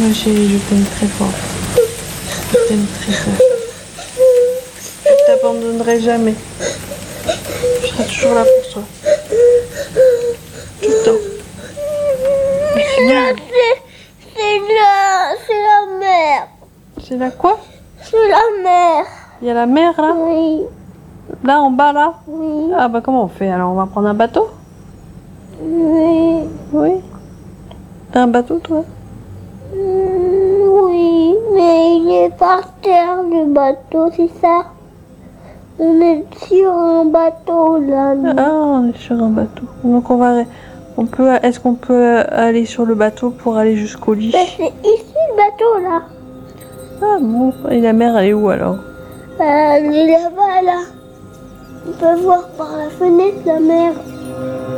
Ma chérie, je t'aime très fort. Je t'aime très fort. Je t'abandonnerai jamais. Je serai toujours là pour toi. Tout le temps. C'est la mer. C'est la quoi? C'est la mer. Il y a la mer là? Oui. Là en bas là? Oui. Ah bah comment on fait alors? On va prendre un bateau? Oui. Oui. T'as un bateau toi? Oui, mais il est par terre le bateau, c'est ça. On est sur un bateau là. nous. Ah, on est sur un bateau. Donc est-ce qu'on peut aller sur le bateau pour aller jusqu'au lit? Ben, c'est ici le bateau là. Ah bon, et la mer elle est où alors? Elle est là-bas là. On peut voir par la fenêtre la mer.